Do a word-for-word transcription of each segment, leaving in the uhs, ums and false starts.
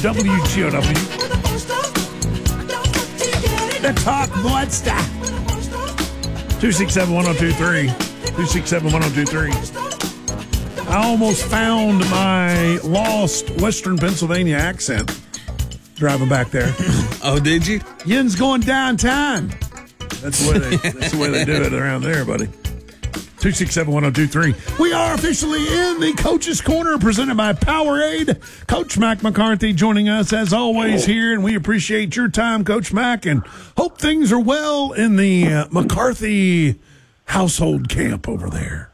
W G O W. The Talk Monster. two six seven, one oh two three. two six seven, one oh two three. I almost found my lost Western Pennsylvania accent driving back there. Oh, did you? Yin's going downtown. That's the way they, that's the way they do it around there, buddy. two six seven, one oh two three. We are officially in the Coach's Corner presented by Powerade. Coach Mac McCarthy joining us as always here, and we appreciate your time, Coach Mac, and hope things are well in the uh, McCarthy household camp over there.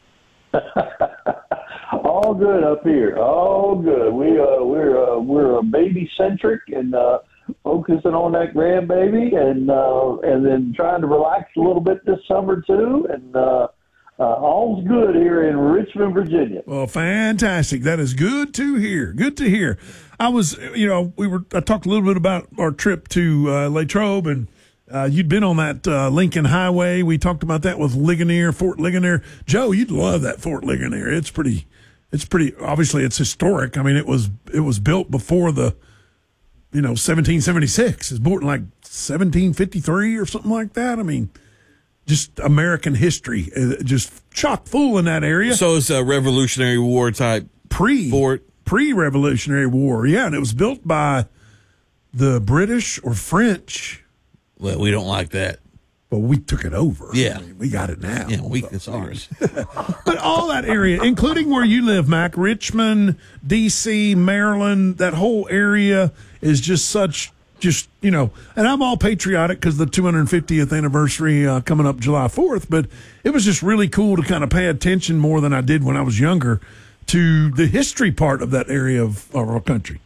All good up here. All good. We uh, we're uh, we're uh, baby centric and uh, focusing on that grandbaby, and uh, and then trying to relax a little bit this summer too, and. Uh, Uh, all's good here in Richmond, Virginia. Well, fantastic. That is good to hear. Good to hear. I was, you know, we were. I talked a little bit about our trip to uh, Latrobe, and uh, you'd been on that uh, Lincoln Highway. We talked about that with Ligonier, Fort Ligonier. Joe, you'd love that Fort Ligonier. It's pretty. It's pretty. Obviously, it's historic. I mean, it was it was built before the, you know, seventeen seventy-six. It's built in like seventeen fifty-three or something like that. I mean. Just American history, just chock full in that area. So it's a Revolutionary War type pre fort, pre-Revolutionary War, yeah, and it was built by the British or French. Well, we don't like that. But we took it over. Yeah, I mean, we got it now. Yeah, we it's ours. But all that area, including where you live, Mac, Richmond, D C, Maryland, that whole area is just such. Just, you know, and I'm all patriotic because the two hundred fiftieth anniversary uh, coming up July fourth, but it was just really cool to kind of pay attention more than I did when I was younger to the history part of that area of, of our country.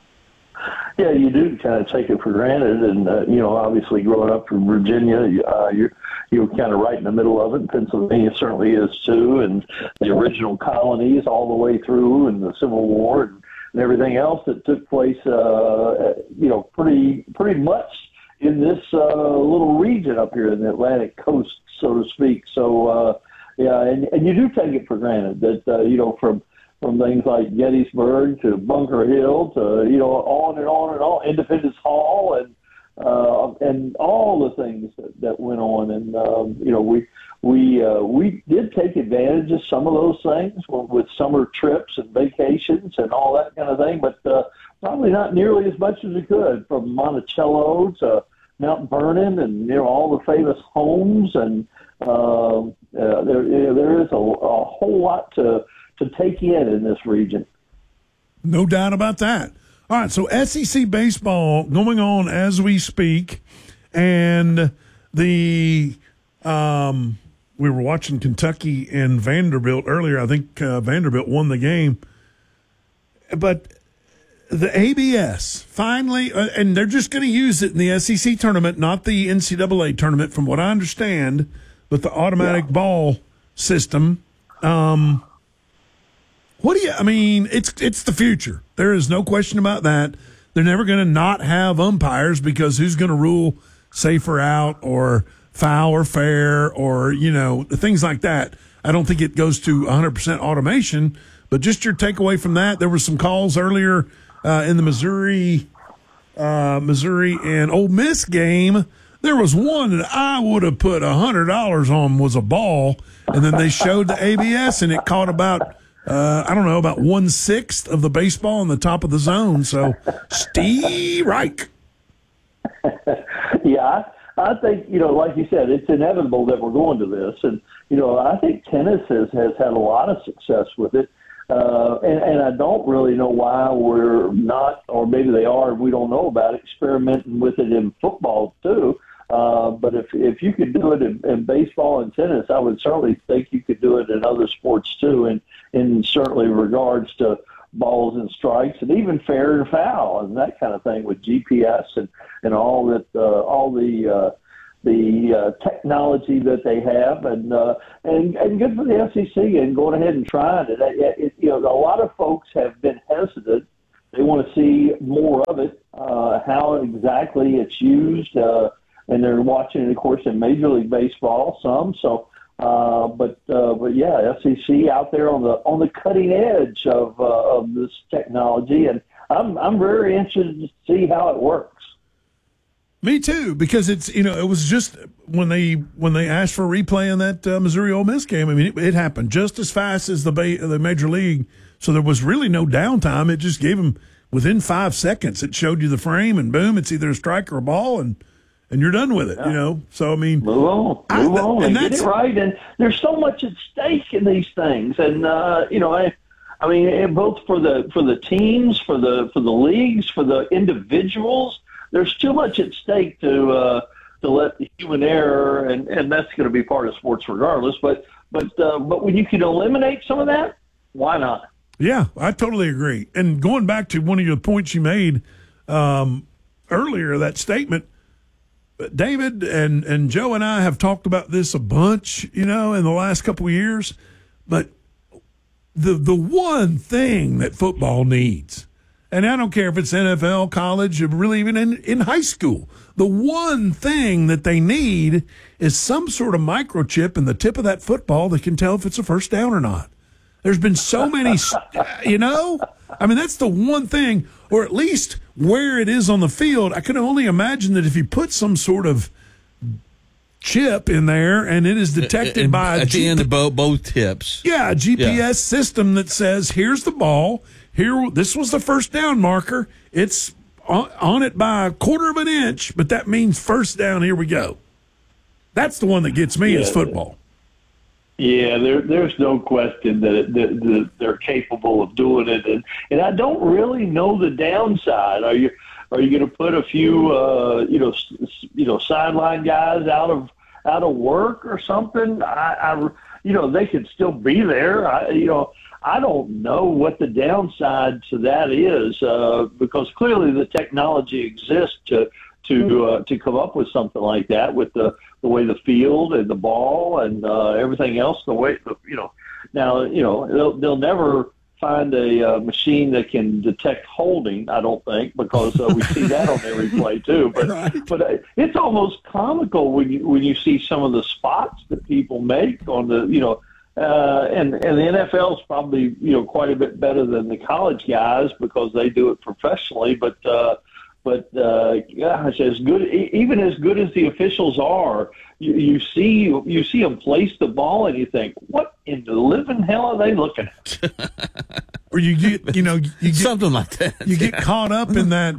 Yeah, you do kind of take it for granted, and, uh, you know, obviously growing up from Virginia, uh, you're, you're kind of right in the middle of it, and Pennsylvania certainly is too, and the original colonies all the way through, and the Civil War, and and everything else that took place, uh, you know, pretty pretty much in this uh, little region up here in the Atlantic coast, so to speak. So, uh, yeah, and, and you do take it for granted that, uh, you know, from from things like Gettysburg to Bunker Hill to, you know, on and on and on, Independence Hall and uh, and all the things that, that went on. And, um, you know, we we uh, we did take advantage of some of those things with summer trips and vacations and all that kind of thing, but uh, probably not nearly as much as we could, from Monticello to Mount Vernon and, you know, all the famous homes. And uh, uh, there there is a, a whole lot to, to take in in this region. No doubt about that. All right, so S E C baseball going on as we speak, and the um, we were watching Kentucky and Vanderbilt earlier. I think uh, Vanderbilt won the game, but the A B S finally, uh, and they're just going to use it in the S E C tournament, not the N C double A tournament, from what I understand, but the automatic yeah. ball system. Um, What do you, I mean, it's it's the future. There is no question about that. They're never going to not have umpires, because who's going to rule safer out or foul or fair or, you know, things like that. I don't think it goes to one hundred percent automation, but just your takeaway from that. There were some calls earlier uh, in the Missouri, uh, Missouri and Ole Miss game. There was one that I would have put one hundred dollars on, was a ball, and then they showed the A B S, and it caught about – Uh, I don't know, about one-sixth of the baseball in the top of the zone. So, Steve Reich. yeah, I, I think, you know, like you said, it's inevitable that we're going to this. And, you know, I think tennis has, has had a lot of success with it. Uh, and, and I don't really know why we're not, or maybe they are, we don't know about it, experimenting with it in football too. Uh, but if if you could do it in, in baseball and tennis, I would certainly think you could do it in other sports too, and in certainly regards to balls and strikes, and even fair and foul and that kind of thing with G P S and, and all that, uh, all the uh, the uh, technology that they have, and uh, and and good for the S E C and going ahead and trying it. It, it. You know, a lot of folks have been hesitant. They want to see more of it, uh, how exactly it's used. Uh, And they're watching it, of course, in Major League Baseball, some. So, uh, but uh, but yeah, S E C out there on the on the cutting edge of uh, of this technology, and I'm I'm very interested to see how it works. Me too, because it's you know it was just when they when they asked for a replay in that uh, Missouri Ole Miss game. I mean, it, it happened just as fast as the ba- the major league, so there was really no downtime. It just gave them within five seconds. It showed you the frame, and boom, it's either a strike or a ball, and and you're done with it. Yeah. You know, so I mean, move on, I, move on, and, and get it right. And there's so much at stake in these things, and uh, you know, I. I mean, both for the for the teams, for the for the leagues, for the individuals. There's too much at stake to uh, to let the human error, and, and that's going to be part of sports regardless. But but uh, but when you can eliminate some of that, why not? Yeah, I totally agree. And going back to one of your points you made um, earlier, that statement, David and and Joe and I have talked about this a bunch, you know, in the last couple of years. But the the one thing that football needs. And I don't care if it's N F L, college, or really even in, in high school. The one thing that they need is some sort of microchip in the tip of that football that can tell if it's a first down or not. There's been so many, you know? I mean, that's the one thing, or at least where it is on the field. I can only imagine that if you put some sort of chip in there and it is detected and, by a at G- the end of both, both tips. Yeah, a G P S yeah. system that says, here's the ball. Here, this was the first down marker. It's on, on it by a quarter of an inch, but that means first down. Here we go. That's the one that gets me yeah, is football. Yeah, there, there's no question that, it, that, that they're capable of doing it, and and I don't really know the downside. Are you are you going to put a few uh, you know you know sideline guys out of out of work or something? I, I you know they could still be there. I, you know. I don't know what the downside to that is uh, because clearly the technology exists to to uh, to come up with something like that with the, the way the field and the ball and uh, everything else. The way you know now you know they'll they'll never find a uh, machine that can detect holding. I don't think because uh, we see that on every play too. But right. but uh, it's almost comical when you when you see some of the spots that people make on the you know. Uh, and, and the N F L is probably, you know, quite a bit better than the college guys because they do it professionally. But, uh, but uh, gosh, as good, even as good as the officials are, you, you see you see them place the ball and you think, what in the living hell are they looking at? Or you get, you know, you get, something like that. You yeah. get caught up in that,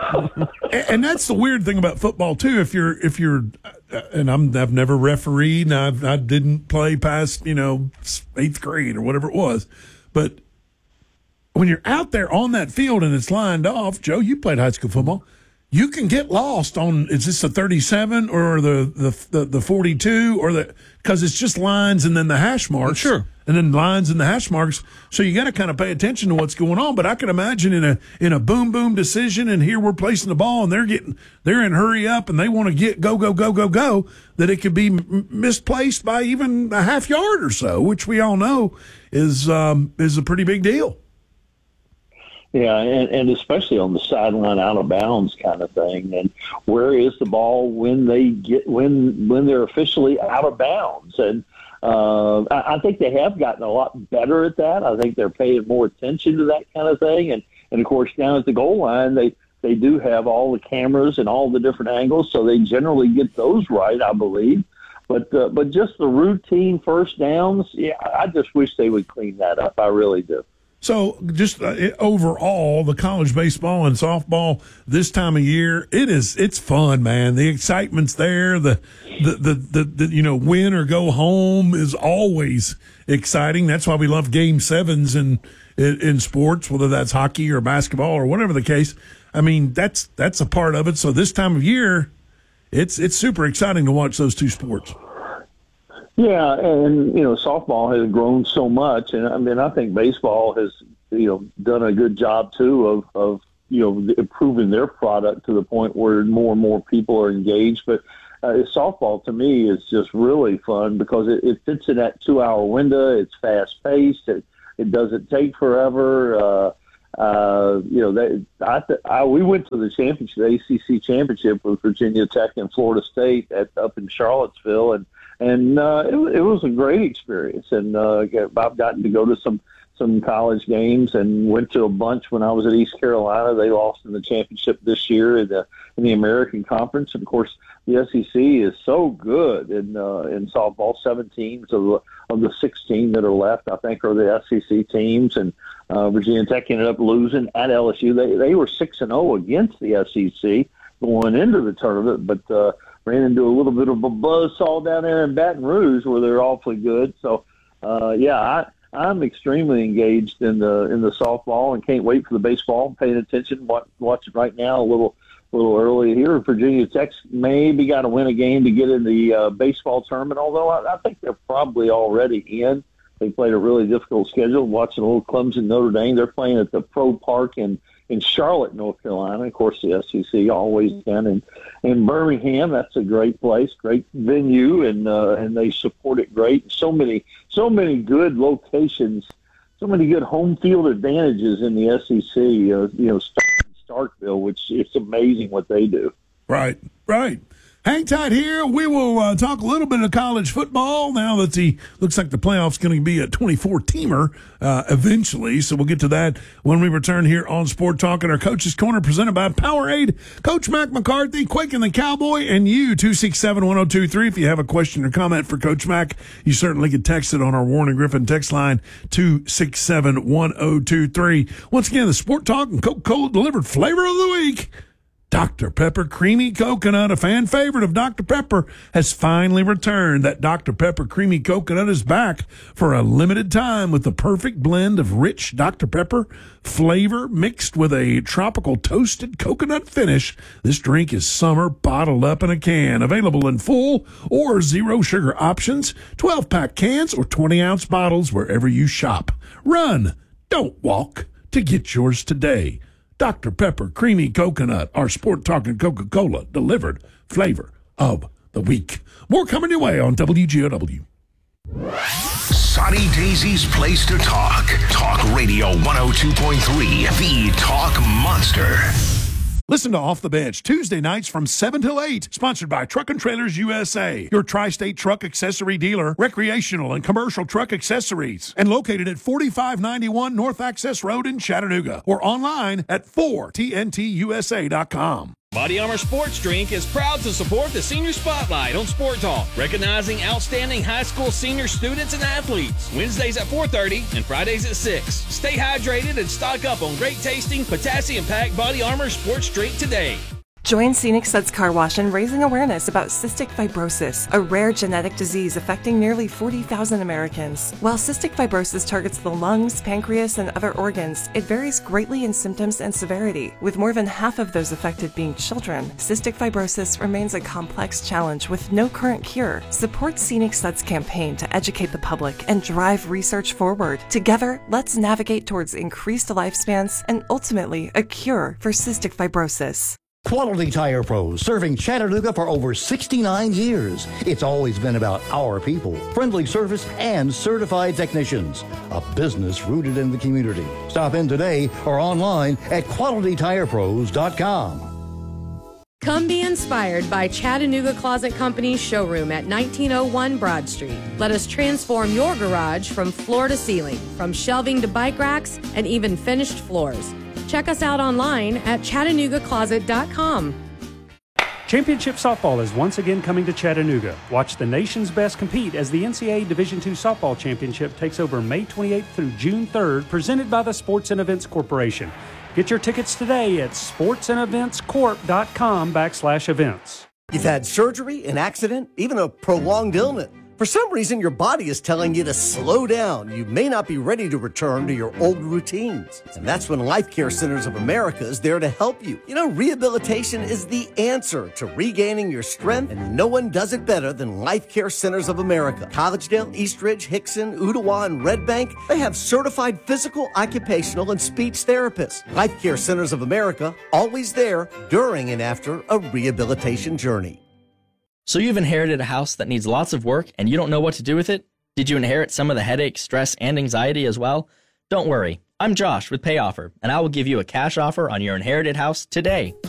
and that's the weird thing about football too. If you're, if you're, and I'm, I've never refereed, and I've, I didn't play past, you know, eighth grade or whatever it was, but when you're out there on that field and it's lined off, Joe, you played high school football. You can get lost on, is this a thirty-seven or the, the, the, the forty-two or the, cause it's just lines and then the hash marks. Sure. And then lines and the hash marks. So you got to kind of pay attention to what's going on. But I can imagine in a, in a boom, boom decision and here we're placing the ball and they're getting, they're in hurry up and they want to get, go, go, go, go, go, that it could be m- misplaced by even a half yard or so, which we all know is, um, is a pretty big deal. Yeah, and, and especially on the sideline, out of bounds kind of thing. And where is the ball when they get when when they're officially out of bounds? And uh, I, I think they have gotten a lot better at that. I think they're paying more attention to that kind of thing. And and of course, down at the goal line, they they do have all the cameras and all the different angles, so they generally get those right, I believe. But uh, but just the routine first downs, yeah, I just wish they would clean that up. I really do. So just uh, overall, the college baseball and softball this time of year, it is, it's fun, man. The excitement's there. The, the, the, the, the, you know, win or go home is always exciting. That's why we love game sevens in, in, in sports, whether that's hockey or basketball or whatever the case. I mean, that's, that's a part of it. So this time of year, it's, it's super exciting to watch those two sports. Yeah, and, you know, softball has grown so much, and I mean, I think baseball has, you know, done a good job, too, of, of you know, improving their product to the point where more and more people are engaged. But uh, softball, to me, is just really fun because it, it fits in that two-hour window. It's fast-paced. It, it doesn't take forever. Uh, uh, you know, they, I, th- I we went to the championship, the A C C championship with Virginia Tech and Florida State at up in Charlottesville, and And uh, it, it was a great experience, and uh, I've gotten to go to some some college games and went to a bunch when I was at East Carolina. They lost in the championship this year in the in the American Conference. And of course, the S E C is so good in uh, in softball. Seven teams of the, of the sixteen that are left, I think, are the S E C teams. And uh, Virginia Tech ended up losing at L S U. They they were six and zero against the S E C going into the tournament, but uh, ran into a little bit of a buzzsaw down there in Baton Rouge where they're awfully good. So, uh, yeah, I. I'm extremely engaged in the in the softball and can't wait for the baseball. I'm paying attention, watch, watch it right now a little a little early here. Virginia Tech's maybe got to win a game to get in the uh, baseball tournament, although I, I think they're probably already in. They played a really difficult schedule. Watching a little Clemson Notre Dame, they're playing at the Pro Park in, in Charlotte, North Carolina. Of course, the S E C always can. And in Birmingham, that's a great place, great venue, and uh, and they support it great. So many, so many good locations, so many good home field advantages in the S E C. Uh, you know, Starkville, which it's amazing what they do. Right, right. Hang tight here. We will uh, talk a little bit of college football now that the looks like the playoffs going to be a twenty-four teamer uh, eventually. So we'll get to that when we return here on Sport Talk and our Coach's Corner presented by Powerade. Coach Mac McCarthy, Quaking the Cowboy, and you, two six seven, one oh two three. If you have a question or comment for Coach Mac, you certainly can text it on our Warren and Griffin text line, two six seven, one oh two three. Once again, the Sport Talk and Coca-Cola delivered flavor of the week. Doctor Pepper Creamy Coconut, a fan favorite of Doctor Pepper, has finally returned. That Doctor Pepper Creamy Coconut is back for a limited time with the perfect blend of rich Doctor Pepper flavor mixed with a tropical toasted coconut finish. This drink is summer bottled up in a can. Available in full or zero sugar options, twelve-pack cans or twenty-ounce bottles wherever you shop. Run, don't walk, to get yours today. Doctor Pepper Creamy Coconut, our Sport Talking Coca-Cola delivered flavor of the week. More coming your way on W G O W. Sonny Daisy's place to talk. Talk Radio one oh two point three, the Talk Monster. Listen to Off the Bench, Tuesday nights from seven till eight, sponsored by Truck and Trailers U S A, your tri-state truck accessory dealer, recreational and commercial truck accessories, and located at forty-five ninety-one North Access Road in Chattanooga, or online at four T N T U S A dot com. Body Armor Sports Drink is proud to support the Senior Spotlight on Sport Talk, recognizing outstanding high school senior students and athletes. Wednesdays at four thirty and Fridays at six. Stay hydrated and stock up on great tasting, potassium-packed Body Armor Sports Drink today. Join Scenic Suds Car Wash in raising awareness about cystic fibrosis, a rare genetic disease affecting nearly forty thousand Americans. While cystic fibrosis targets the lungs, pancreas, and other organs, it varies greatly in symptoms and severity. With more than half of those affected being children, cystic fibrosis remains a complex challenge with no current cure. Support Scenic Suds' campaign to educate the public and drive research forward. Together, let's navigate towards increased lifespans and ultimately a cure for cystic fibrosis. Quality Tire Pros, serving Chattanooga for over sixty-nine years. It's always been about our people, friendly service, and certified technicians. A business rooted in the community. Stop in today or online at quality tire pros dot com. Come be inspired by Chattanooga Closet Company's showroom at nineteen oh one Broad Street. Let us transform your garage from floor to ceiling, from shelving to bike racks, and even finished floors. Check us out online at chattanooga closet dot com. Championship Softball is once again coming to Chattanooga. Watch the nation's best compete as the N C double A Division two Softball Championship takes over May twenty-eighth through June third, presented by the Sports and Events Corporation. Get your tickets today at sports and events corp dot com backslash events. You've had surgery, an accident, even a prolonged illness. For some reason, your body is telling you to slow down. You may not be ready to return to your old routines. And that's when Life Care Centers of America is there to help you. You know, rehabilitation is the answer to regaining your strength, and no one does it better than Life Care Centers of America. Collegedale, Eastridge, Hickson, Ottawa, and Red Bank, they have certified physical, occupational, and speech therapists. Life Care Centers of America, always there during and after a rehabilitation journey. So you've inherited a house that needs lots of work and you don't know what to do with it? Did you inherit some of the headache, stress, and anxiety as well? Don't worry. I'm Josh with PayOffer, and I will give you a cash offer on your inherited house today.